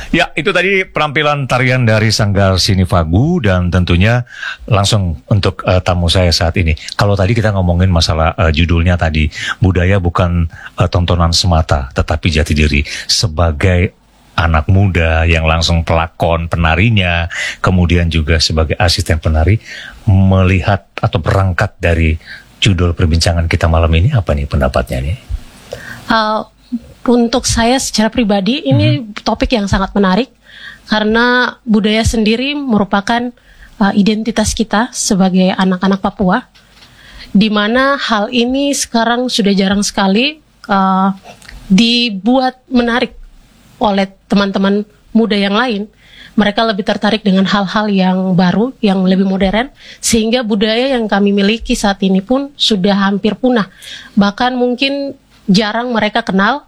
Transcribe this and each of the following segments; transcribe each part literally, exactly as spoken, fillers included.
Ya, itu tadi penampilan tarian dari Sanggar Sinifagu dan tentunya langsung untuk uh, tamu saya saat ini. Kalau tadi kita ngomongin masalah uh, judulnya tadi, budaya bukan uh, tontonan semata, tetapi jati diri. Sebagai anak muda yang langsung pelakon penarinya, kemudian juga sebagai asisten penari, melihat atau berangkat dari judul perbincangan kita malam ini, apa nih pendapatnya nih? Uh, untuk saya secara pribadi ini hmm. topik yang sangat menarik karena budaya sendiri merupakan uh, identitas kita sebagai anak-anak Papua, di mana hal ini sekarang sudah jarang sekali uh, dibuat menarik oleh teman-teman muda yang lain. Mereka lebih tertarik dengan hal-hal yang baru, yang lebih modern, sehingga budaya yang kami miliki saat ini pun sudah hampir punah. Bahkan mungkin jarang mereka kenal,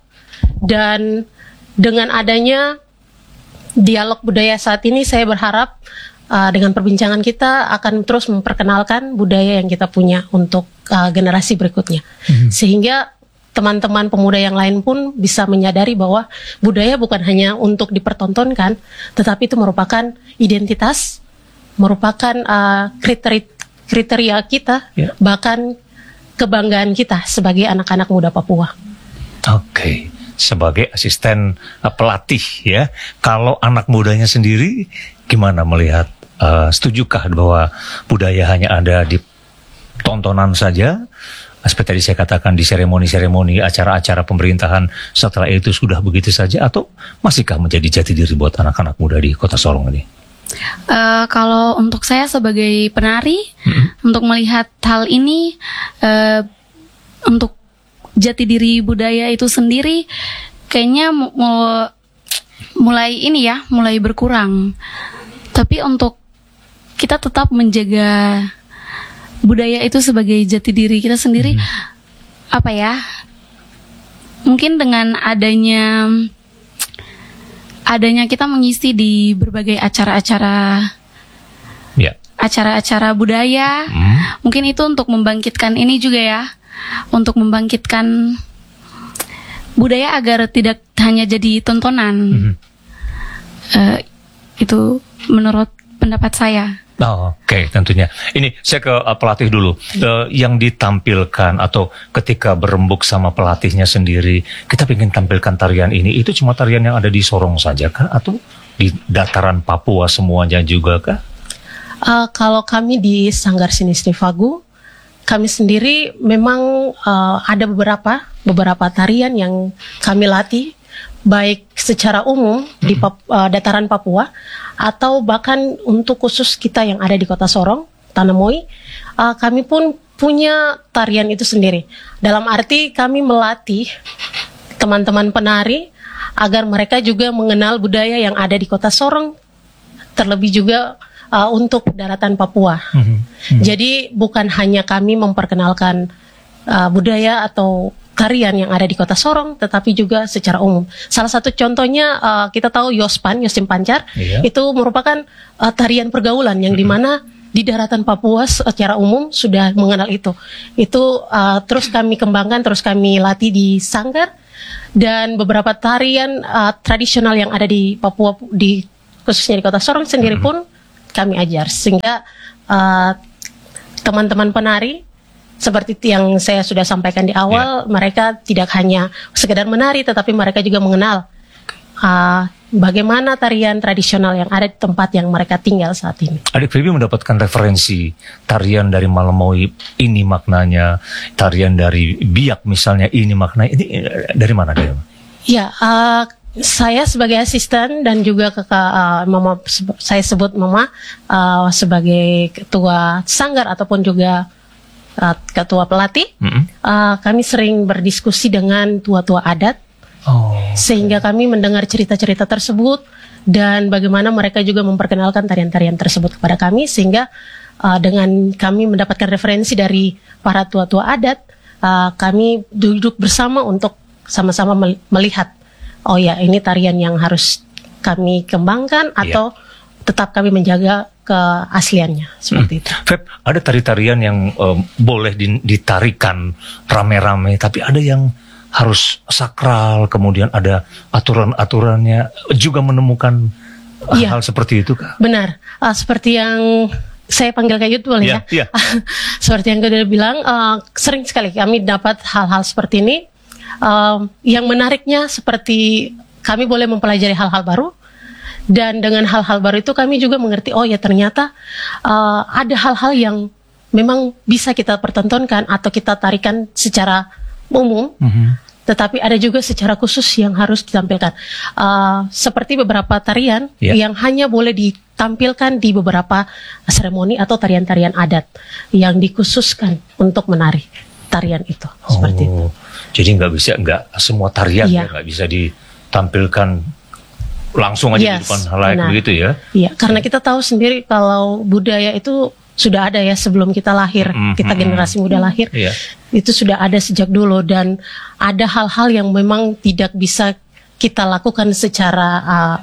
dan dengan adanya dialog budaya saat ini, saya berharap uh, dengan perbincangan kita akan terus memperkenalkan budaya yang kita punya untuk uh, generasi berikutnya. Mm-hmm. Sehingga teman-teman pemuda yang lain pun bisa menyadari bahwa budaya bukan hanya untuk dipertontonkan, tetapi itu merupakan identitas, merupakan uh, kriteria, kriteria kita, yeah. bahkan kebanggaan kita sebagai anak-anak muda Papua. Oke, okay. Sebagai asisten uh, pelatih ya, kalau anak mudanya sendiri gimana melihat, uh, setujukah bahwa budaya hanya ada di tontonan saja? Seperti tadi saya katakan, di seremoni-seremoni, acara-acara pemerintahan, setelah itu sudah begitu saja, atau masihkah menjadi jati diri buat anak-anak muda di Kota Sorong ini? Uh, kalau untuk saya sebagai penari, hmm. untuk melihat hal ini, uh, untuk jati diri budaya itu sendiri, kayaknya mu- mulai ini ya, mulai berkurang. Tapi untuk kita tetap menjaga budaya itu sebagai jati diri kita sendiri, hmm. apa ya? Mungkin dengan adanya adanya kita mengisi di berbagai acara-acara, yeah. acara-acara budaya, hmm. mungkin itu untuk membangkitkan ini juga ya, untuk membangkitkan budaya agar tidak hanya jadi tontonan. Hmm. Uh, itu menurut pendapat saya. Oh, Oke, okay, tentunya. Ini saya ke uh, pelatih dulu. Uh, yang ditampilkan atau ketika berembuk sama pelatihnya sendiri, kita ingin tampilkan tarian ini, itu cuma tarian yang ada di Sorong saja kah? Atau di dataran Papua semuanya juga kah? Uh, kalau kami di Sanggar Sinifagu, kami sendiri memang uh, ada beberapa beberapa tarian yang kami latih, baik secara umum mm-hmm. di Pap- uh, dataran Papua, atau bahkan untuk khusus kita yang ada di Kota Sorong, Tanah Moi, uh, kami pun punya tarian itu sendiri. Dalam arti kami melatih teman-teman penari agar mereka juga mengenal budaya yang ada di Kota Sorong, terlebih juga uh, untuk daratan Papua. Mm-hmm. Mm-hmm. Jadi bukan hanya kami memperkenalkan uh, budaya atau tarian yang ada di Kota Sorong, tetapi juga secara umum. Salah satu contohnya uh, kita tahu Yospan, Yosim Pancar, iya. itu merupakan uh, tarian pergaulan yang mm-hmm. dimana di daratan Papua secara umum sudah mengenal itu. Itu uh, terus kami kembangkan, terus kami latih di Sanggar, dan beberapa tarian uh, tradisional yang ada di Papua, di khususnya di Kota Sorong sendiri mm-hmm. pun kami ajar, sehingga uh, teman-teman penari seperti yang saya sudah sampaikan di awal, yeah. mereka tidak hanya sekedar menari, tetapi mereka juga mengenal uh, bagaimana tarian tradisional yang ada di tempat yang mereka tinggal saat ini. Adik Febi mendapatkan referensi tarian dari Malamaui, ini maknanya, tarian dari Biak misalnya, ini maknanya, ini dari mana dia? Ya, uh, saya sebagai asisten dan juga kakak uh, mama, saya sebut mama uh, sebagai ketua sanggar ataupun juga Uh, ketua pelatih, mm-hmm. uh, kami sering berdiskusi dengan tua-tua adat, oh, sehingga okay. kami mendengar cerita-cerita tersebut dan bagaimana mereka juga memperkenalkan tarian-tarian tersebut kepada kami, sehingga uh, dengan kami mendapatkan referensi dari para tua-tua adat, uh, kami duduk bersama untuk sama-sama melihat, oh ya ini tarian yang harus kami kembangkan atau yeah. tetap kami menjaga keasliannya, seperti hmm. itu. Feb, ada tari-tarian yang um, boleh ditarikan rame-rame, tapi ada yang harus sakral, kemudian ada aturan-aturannya, juga menemukan Iya. hal seperti itu kah? Benar, uh, seperti yang saya panggil kayak gitu boleh Iya, ya? iya. Seperti yang Gue bilang, uh, sering sekali kami dapat hal-hal seperti ini. Uh, yang menariknya seperti kami boleh mempelajari hal-hal baru, dan dengan hal-hal baru itu kami juga mengerti, oh ya ternyata uh, ada hal-hal yang memang bisa kita pertontonkan atau kita tarikan secara umum, Mhm. tetapi ada juga secara khusus yang harus ditampilkan. Uh, seperti beberapa tarian Ya. yang hanya boleh ditampilkan di beberapa seremoni atau tarian-tarian adat yang dikhususkan untuk menari tarian itu. Seperti itu. Oh, jadi nggak bisa, nggak semua tarian Iya. ya nggak bisa ditampilkan langsung aja di Yes, depan halayak benar. begitu ya? Iya, karena kita tahu sendiri kalau budaya itu sudah ada ya sebelum kita lahir, Mm, kita mm, generasi muda lahir, Iya. itu sudah ada sejak dulu, dan ada hal-hal yang memang tidak bisa kita lakukan secara uh,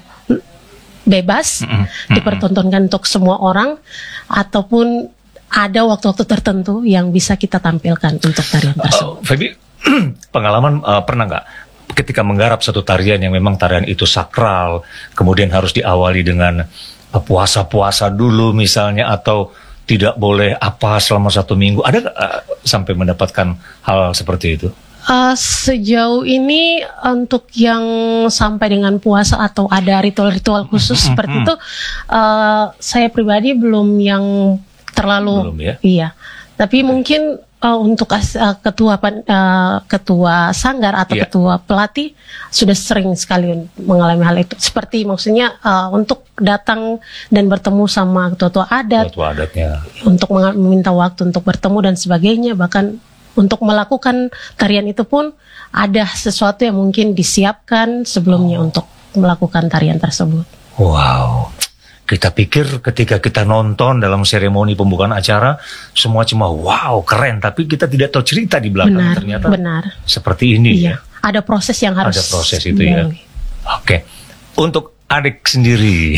bebas, Mm, mm, mm. dipertontonkan untuk semua orang, ataupun ada waktu-waktu tertentu yang bisa kita tampilkan untuk tarian tersebut. Uh, Feby, pengalaman uh, pernah nggak ketika menggarap satu tarian yang memang tarian itu sakral, kemudian harus diawali dengan uh, puasa-puasa dulu misalnya, atau tidak boleh apa selama satu minggu, ada nggak, uh, sampai mendapatkan hal seperti itu? Uh, sejauh ini untuk yang sampai dengan puasa atau ada ritual-ritual khusus seperti itu, uh, saya pribadi belum yang terlalu, Belum ya? iya. Tapi mungkin uh, untuk as- uh, ketua pan- uh, ketua sanggar atau Iya. ketua pelatih sudah sering sekali mengalami hal itu. Seperti maksudnya uh, untuk datang dan bertemu sama ketua-ketua adat, Suatu adatnya. untuk menga- meminta waktu untuk bertemu dan sebagainya, bahkan untuk melakukan tarian itu pun ada sesuatu yang mungkin disiapkan sebelumnya untuk melakukan tarian tersebut. Wow. Kita pikir ketika kita nonton dalam seremoni pembukaan acara, semua cuma wow keren, tapi kita tidak tahu cerita di belakang. Benar, Ternyata benar. seperti ini ya. Iya, ada proses yang harus Ada proses itu ya. dilalui. Oke, untuk adik sendiri,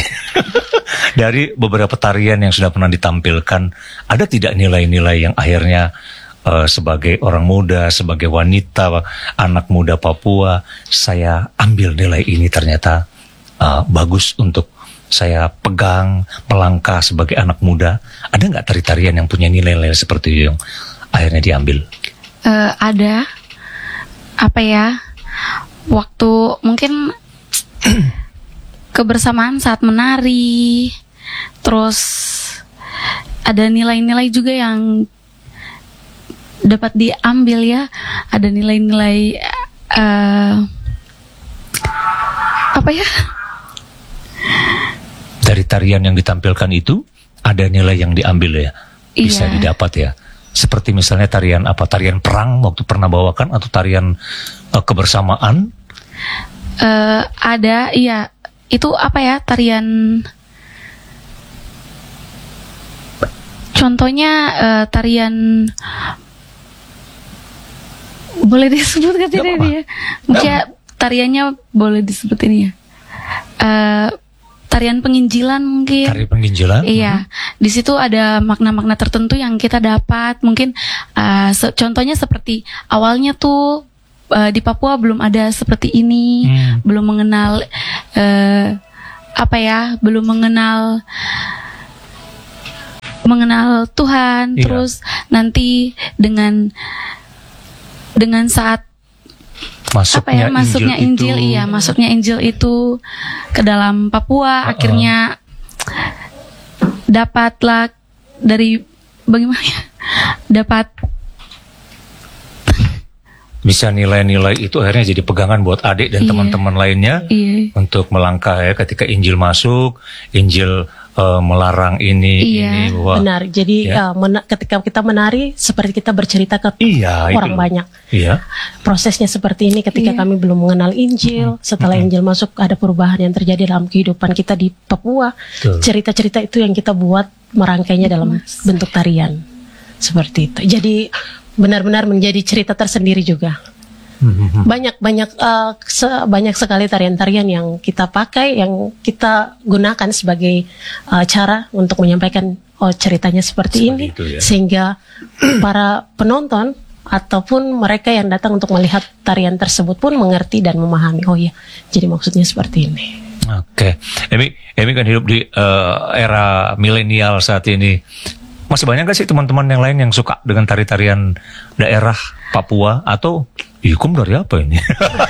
dari beberapa tarian yang sudah pernah ditampilkan, ada tidak nilai-nilai yang akhirnya eh, sebagai orang muda, sebagai wanita, anak muda Papua, saya ambil nilai ini ternyata eh, bagus untuk saya pegang, melangkah sebagai anak muda. Ada nggak tari-tarian yang punya nilai-nilai seperti itu yang akhirnya diambil? Eh, ada apa ya, waktu mungkin kebersamaan saat menari, terus ada nilai-nilai juga yang dapat diambil ya, ada nilai-nilai eh, apa ya, Dari tarian yang ditampilkan itu ada nilai yang diambil ya, bisa Iya. didapat ya. Seperti misalnya tarian apa? Tarian perang waktu pernah bawakan, atau tarian eh, kebersamaan? eh, ada iya, itu apa ya, tarian contohnya eh, tarian, boleh disebut kan tidak apa-apa. dia? Mungkin tariannya boleh disebut ini ya. Eh, tarian penginjilan mungkin. Tari penginjilan? Iya, di situ ada makna-makna tertentu yang kita dapat. Mungkin eh, se- contohnya seperti awalnya tuh eh, di Papua belum ada seperti ini, Hmm. belum mengenal eh, apa ya, belum mengenal mengenal Tuhan. Iya. Terus nanti dengan dengan saat apa Masuknya ya, masuknya Injil, Injil, itu, iya, masuknya Injil itu ke dalam Papua, Uh-uh. akhirnya dapatlah dari bagaimana ya, dapat bisa nilai-nilai itu akhirnya jadi pegangan buat adik dan Iya. teman-teman lainnya iya, untuk melangkah ya, ketika Injil masuk, Injil eh, melarang ini, Iya. ini, wah. Benar. Jadi Ya. uh, mena- ketika kita menari seperti kita bercerita ke Iya, orang itu. banyak. Iya. Prosesnya seperti ini ketika Iya. kami belum mengenal Injil, setelah Injil masuk ada perubahan yang terjadi dalam kehidupan kita di Papua. Betul. Cerita-cerita itu yang kita buat, merangkainya dalam bentuk tarian. Seperti itu. Jadi benar-benar menjadi cerita tersendiri juga. Mhm. Banyak banyak eh, se- banyak sekali tarian-tarian yang kita pakai, yang kita gunakan sebagai eh, cara untuk menyampaikan oh ceritanya seperti, Seperti ini, itu ya. sehingga para penonton ataupun mereka yang datang untuk melihat tarian tersebut pun mengerti dan memahami, oh ya, jadi maksudnya seperti ini. Oke, Emi, Emi kan hidup di uh, era milenial saat ini. Masih banyak gak sih teman-teman yang lain yang suka dengan tari-tarian daerah Papua atau ikum dari apa ini?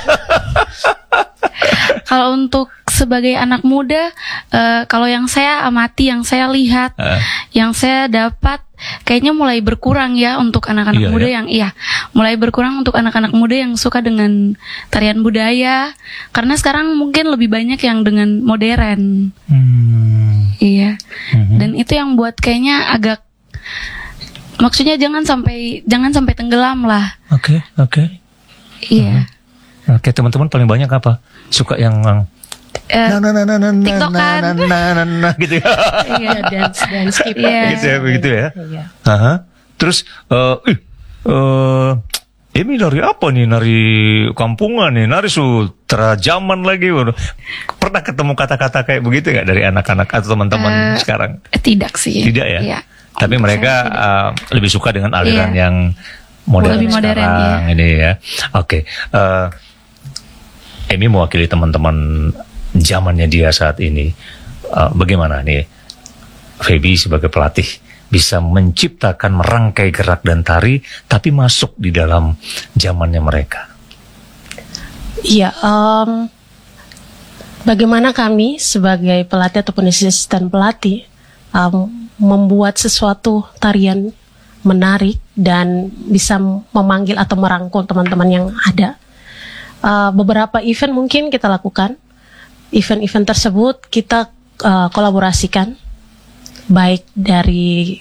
Kalau untuk sebagai anak muda, uh, kalau yang saya amati, yang saya lihat, uh. yang saya dapat, kayaknya mulai berkurang ya untuk anak-anak iya, muda ya? yang iya, mulai berkurang untuk anak-anak muda yang suka dengan tarian budaya, karena sekarang mungkin lebih banyak yang dengan modern. Hmm. Iya, hmm. Dan itu yang buat kayaknya agak, maksudnya jangan sampai jangan sampai tenggelam lah. Oke, okay, oke. Okay. Iya. Hmm. Oke, okay, teman-teman paling banyak apa? Suka yang uh, nah, nah, nah, nah, nah, TikTokan, nah, nah, nah, nah, nah, gitu ya. Iya, dance, dance, skip, yeah. gitu ya, begitu ya. Iya. Aha. Terus, uh, uh, ini nari apa nih? Nari kampungan nih, nari sutra zaman lagi. Pernah ketemu kata-kata kayak begitu nggak dari anak-anak atau teman-teman uh, sekarang? Tidak sih. Tidak ya. Iya. Tapi mereka uh, lebih suka dengan aliran iya. yang modern lebih modern, sekarang iya. ini ya. Oke. Okay. Uh, Emi mewakili teman-teman zamannya dia saat ini. Uh, bagaimana nih Feby sebagai pelatih bisa menciptakan merangkai gerak dan tari tapi masuk di dalam zamannya mereka? Iya, um, bagaimana kami sebagai pelatih ataupun asisten pelatih um, membuat sesuatu tarian menarik dan bisa memanggil atau merangkul teman-teman yang ada. Uh, beberapa event mungkin kita lakukan. Event-event tersebut kita uh, kolaborasikan, baik dari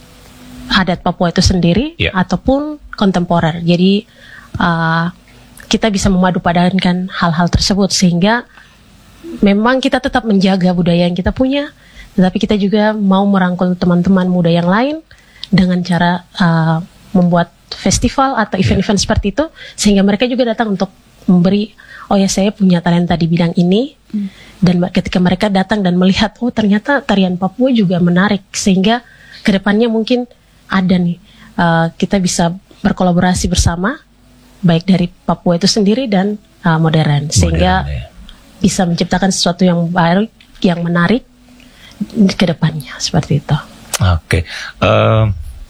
adat Papua itu sendiri yeah. ataupun kontemporer. Jadi uh, kita bisa memadupadankan hal-hal tersebut sehingga memang kita tetap menjaga budaya yang kita punya, tetapi kita juga mau merangkul teman-teman muda yang lain dengan cara uh, membuat festival atau event-event yeah. seperti itu, sehingga mereka juga datang untuk memberi, oh ya saya punya talenta di bidang ini, hmm. dan ketika mereka datang dan melihat, oh ternyata tarian Papua juga menarik, sehingga kedepannya mungkin ada nih, uh, kita bisa berkolaborasi bersama, baik dari Papua itu sendiri dan uh, modern, sehingga modern, ya. bisa menciptakan sesuatu yang baru, yang menarik kedepannya, seperti itu. Oke. Okay. Uh...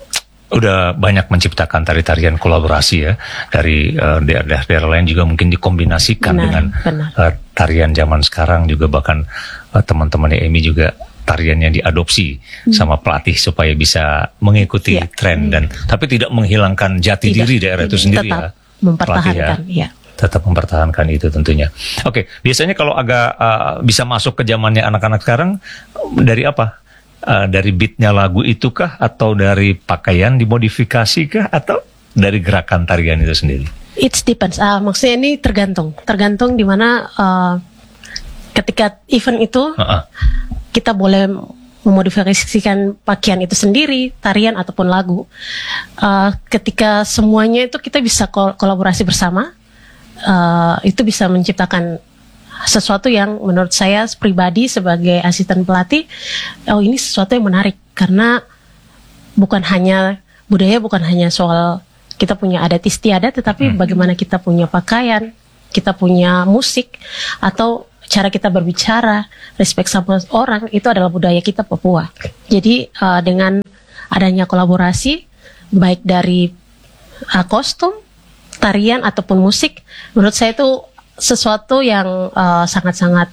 Udah banyak menciptakan tari-tarian kolaborasi ya dari uh, daerah-daerah lain juga mungkin dikombinasikan benar, dengan benar. Uh, tarian zaman sekarang juga bahkan uh, teman-teman Emi juga tariannya diadopsi hmm. sama pelatih supaya bisa mengikuti ya. tren hmm. dan tapi tidak menghilangkan jati tidak, diri daerah itu sendiri tetap ya. Mempertahankan ya. ya. Tetap mempertahankan itu tentunya. Oke, biasanya kalau agak uh, bisa masuk ke zamannya anak-anak sekarang dari apa? Uh, dari beatnya lagu itukah atau dari pakaian dimodifikasikah atau dari gerakan tarian itu sendiri? It depends. Uh, maksudnya ini tergantung, tergantung di mana uh, ketika event itu uh-uh. kita boleh memodifikasikan pakaian itu sendiri, tarian ataupun lagu. Uh, ketika semuanya itu kita bisa kol- kolaborasi bersama, uh, itu bisa menciptakan sesuatu yang menurut saya pribadi sebagai asisten pelatih, oh ini sesuatu yang menarik karena bukan hanya budaya, bukan hanya soal kita punya adat istiadat, tetapi hmm. bagaimana kita punya pakaian, kita punya musik, atau cara kita berbicara, respect sama orang, itu adalah budaya kita Papua. Jadi uh, dengan adanya kolaborasi baik dari uh, kostum, tarian ataupun musik, menurut saya itu sesuatu yang uh, sangat-sangat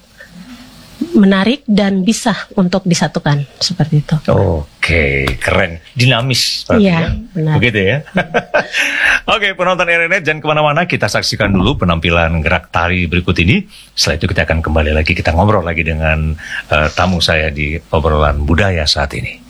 menarik dan bisa untuk disatukan seperti itu. Oke, keren, dinamis, iya, ya, benar. Begitu ya. Oke, penonton R N Net jangan kemana-mana, kita saksikan dulu penampilan gerak tari berikut ini. Setelah itu kita akan kembali lagi, kita ngobrol lagi dengan uh, tamu saya di obrolan budaya saat ini.